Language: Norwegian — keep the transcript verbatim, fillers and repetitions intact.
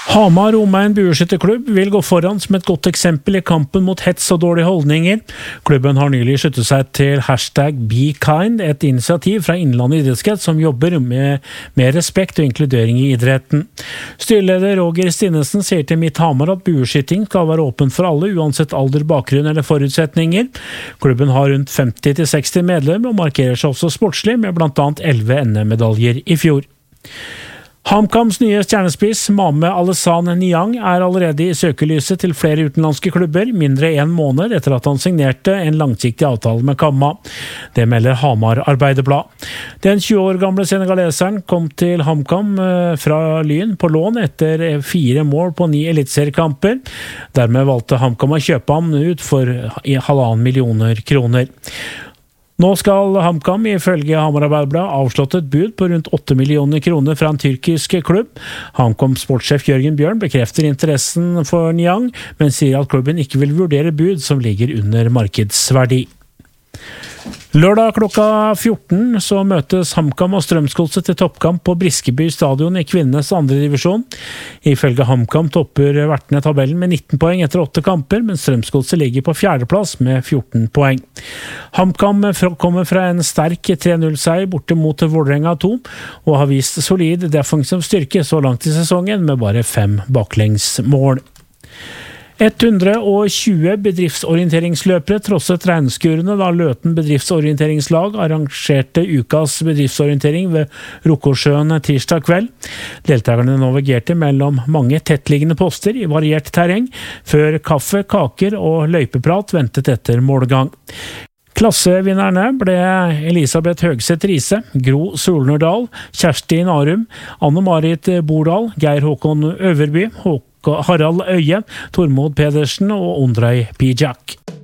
Hamar Omegn bueskytterklubb vil gå foran som et godt eksempel i kampen mot hets og dårlige holdninger. Klubben har nylig sluttet seg til hashtag BeKind, et initiativ fra Innlandet idrettskrets som jobber med mer respekt og inkludering i idretten. Styreleder Roger Stinesen sier til Mitt Hamar at bueskytting skal være åpen for alle, uansett alder, bakgrunn eller forutsetninger. Klubben har rundt femti til seksti medlemmer og markerer seg også sportslig med blant annet elleve N M-medaljer i fjor. HamKams nye stjernespiss, Mame Alessan Niang, er allerede i søkelyset til flere utenlandske klubber, mindre en måned etter at han signerte en langsiktig avtale med Kamma. Det melder Hamar Arbeiderblad. Den tjue år gamle senegaleseren kom til HamKam fra Lyn på lån etter fire mål på ni elitseriekamper. Dermed valgte HamKam å kjøpe ham ut for halvannen millioner kroner. Nå skal HamKam ifølge Hamar Arbeiderblad avslått et bud på rundt åtte millioner kroner fra en tyrkisk klubb. HamKam sportssjef Jørgen Bjørn bekrefter interessen for Niang, men sier at klubben ikke vil vurdere bud som ligger under markedsverdi. Lørdag klokka fjorten så møtes HamKam og Strømsgodset til toppkamp på Briskeby stadion i kvinnenes andre divisjon. Ifølge HamKam topper vertene tabellen med nitten poeng etter åtte kamper, men Strømsgodset ligger på fjerdeplass med fjorten poeng. HamKam kommer fra en sterk tre null-seier borte mot Vålerenga to, og har vist solid defensiv styrke så langt i sesongen med bare fem baklengsmål. hundre og tjue bedriftsorienteringsløpere trosset regnskurene da Løten bedriftsorienteringslag arrangerte ukas bedriftsorientering ved Rokosjøen tirsdag kveld. Deltakerne navigerte mellom mange tettliggende poster i variert terreng, før kaffe, kaker og løypeprat ventet etter målgang. Klassevinnerne ble Elisabeth Høgseth Riise, Gro Solnerdal, Kjersti Narum, Anne-Marit Bordal, Geir Håkon Øverby, Håkon Harald Øye, Tormod Pedersen og Ondrej Pijak.